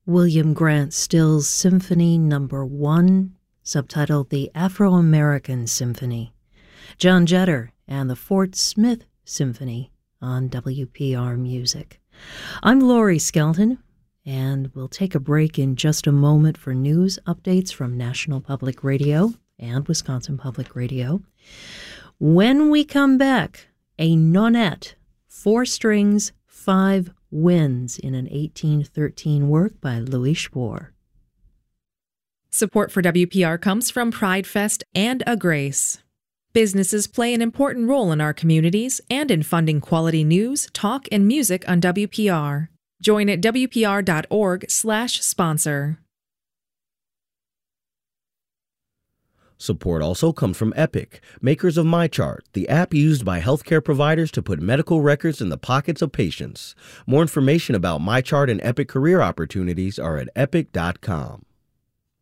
William Grant Still's Symphony No. 1, subtitled The Afro-American Symphony. John Jetter and the Fort Smith Symphony on WPR Music. I'm Laurie Skelton, and we'll take a break in just a moment for news updates from National Public Radio and Wisconsin Public Radio. When we come back, a nonette, 4 strings, 5 winds in an 1813 work by Louis Spohr. Support for WPR comes from Pride Fest and A Grace. Businesses play an important role in our communities and in funding quality news, talk, and music on WPR. Join at wpr.org/sponsor. Support also comes from Epic, makers of MyChart, the app used by healthcare providers to put medical records in the pockets of patients. More information about MyChart and Epic career opportunities are at epic.com.